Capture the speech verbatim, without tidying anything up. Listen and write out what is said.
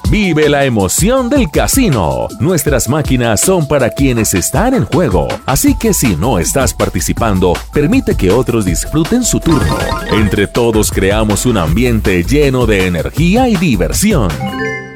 Vive la emoción del casino. Nuestras máquinas son para quienes están en juego, así que si no estás participando, permite que otros disfruten su turno. Entre todos creamos un ambiente lleno de energía y diversión.